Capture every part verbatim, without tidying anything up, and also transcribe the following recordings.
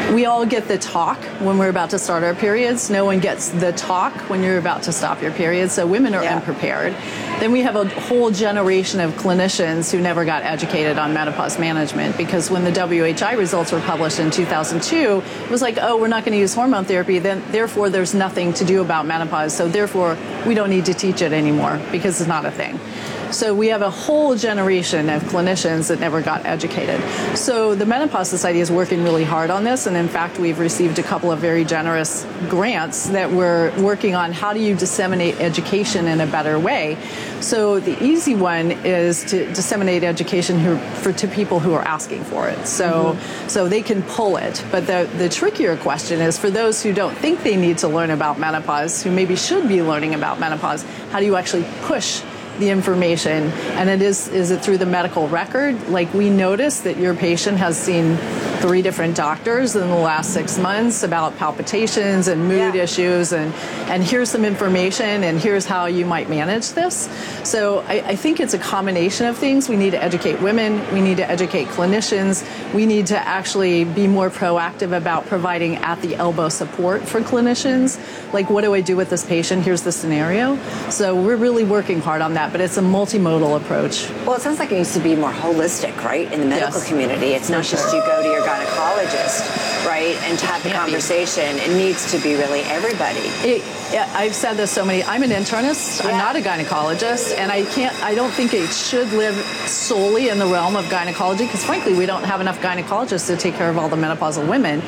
We all get the talk when we're about to start our periods. No one gets the talk when you're about to stop your period. So women are yeah. unprepared. Then we have a whole generation of clinicians who never got educated on menopause management, because when the W H I results were published in two thousand two, it was like, oh, we're not going to use hormone therapy, then therefore there's nothing to do about menopause. So therefore we don't need to teach it anymore because it's not a thing. So we have a whole generation of clinicians that never got educated. So the Menopause Society is working really hard on this, and in fact we've received a couple of very generous grants that we're working on how do you disseminate education in a better way. So the easy one is to disseminate education who, for to people who are asking for it. So mm-hmm. so they can pull it. But the, the trickier question is for those who don't think they need to learn about menopause, who maybe should be learning about menopause, how do you actually push the information? And it is, is it through the medical record? Like, we notice that your patient has seen three different doctors in the last six months about palpitations and mood yeah. issues, and, and here's some information, and here's how you might manage this. So I, I think it's a combination of things. We need to educate women, we need to educate clinicians, we need to actually be more proactive about providing at the elbow support for clinicians. Like, what do I do with this patient? Here's the scenario. So we're really working hard on that, but it's a multimodal approach. Well, it sounds like it needs to be more holistic, right, in the medical yes. community. It's not sure. just you go to your gynecologist, right, and to have the conversation. Be. It needs to be really everybody. It, yeah, I've said this so many. I'm an internist. Yeah. I'm not a gynecologist, and I can't. I don't think it should live solely in the realm of gynecology, because frankly, we don't have enough gynecologists to take care of all the menopausal women.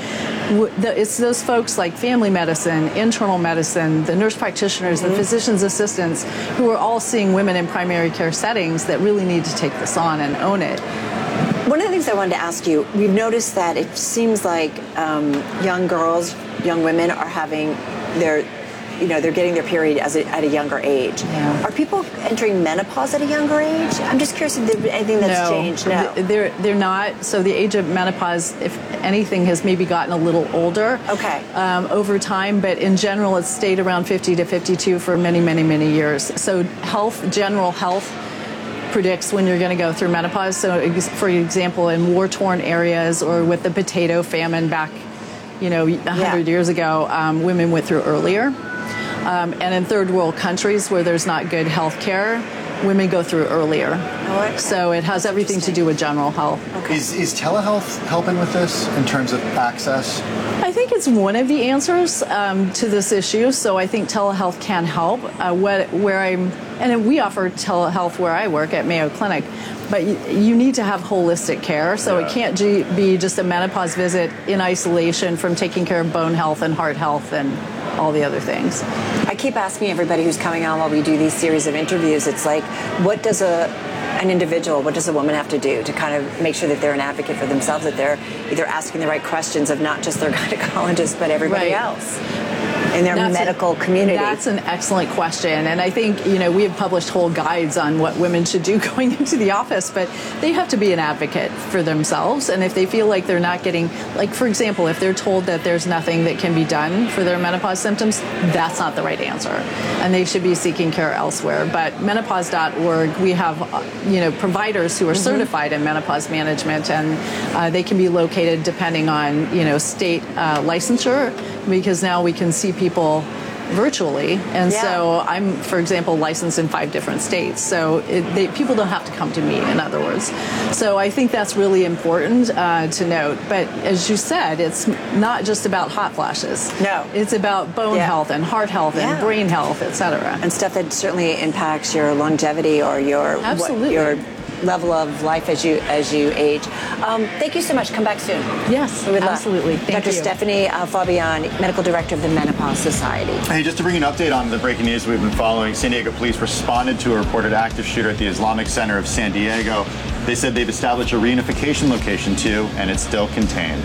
It's those folks like family medicine, internal medicine, the nurse practitioners, mm-hmm. the physician's assistants, who are all seeing women in primary care settings that really need to take this on and own it. One of the things I wanted to ask you, we've noticed that it seems like um, young girls, young women are having their, you know, they're getting their period as a, at a younger age. Yeah. Are people entering menopause at a younger age? I'm just curious if there's anything that's no, changed. No, they're they're not. So the age of menopause, if anything, has maybe gotten a little older. Okay. Um, over time, but in general, it's stayed around fifty to fifty-two for many, many, many years. So health, general health, predicts when you're going to go through menopause. So, for example, in war-torn areas or with the potato famine back, you know, a hundred yeah. years ago, um, women went through earlier. Um, and in third world countries where there's not good health care, women go through earlier. Oh, okay. So it has everything to do with general health. Okay. Is, is telehealth helping with this in terms of access? I think it's one of the answers um, to this issue. So I think telehealth can help. Uh, what, where I'm, and we offer telehealth where I work at Mayo Clinic, but you, you need to have holistic care. So yeah. it can't g- be just a menopause visit in isolation from taking care of bone health and heart health and all the other things. I keep asking everybody who's coming on while we do these series of interviews, it's like, what does a an individual, what does a woman have to do to kind of make sure that they're an advocate for themselves, that they're either asking the right questions of not just their gynecologist, but everybody right. else in their that's medical a, community? That's an excellent question. And I think, you know, we have published whole guides on what women should do going into the office, but they have to be an advocate for themselves. And if they feel like they're not getting, like, for example, if they're told that there's nothing that can be done for their menopause symptoms, that's not the right answer. And they should be seeking care elsewhere. But menopause dot org, we have, you know, providers who are mm-hmm. certified in menopause management, and uh, they can be located depending on, you know, state uh, licensure, because now we can see people virtually. And yeah. so I'm, for example, licensed in five different states. So it, they, people don't have to come to me, in other words. So I think that's really important uh, to note. But as you said, it's not just about hot flashes. No. It's about bone yeah. health and heart health yeah. and brain health, et cetera. And stuff that certainly impacts your longevity or your, Absolutely. What, your level of life as you as you age. Um, thank you so much. Come back soon. Yes, absolutely. Thank Doctor you. Stephanie uh, Fabian, Medical Director of the Menopause Society. Hey, just to bring an update on the breaking news we've been following, San Diego police responded to a reported active shooter at the Islamic Center of San Diego. They said they've established a reunification location too, and it's still contained.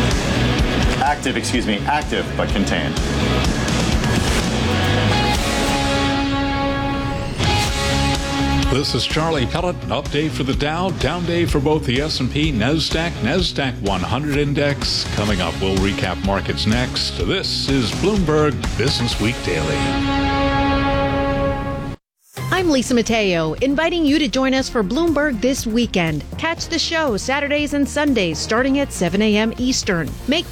Active, excuse me, active but contained. This is Charlie Pellet. An update for the Dow. Down day for both the S and P, NASDAQ, NASDAQ one hundred index. Coming up, we'll recap markets next. This is Bloomberg Business Week Daily. I'm Lisa Mateo, inviting you to join us for Bloomberg This Weekend. Catch the show Saturdays and Sundays starting at seven a.m. Eastern. Make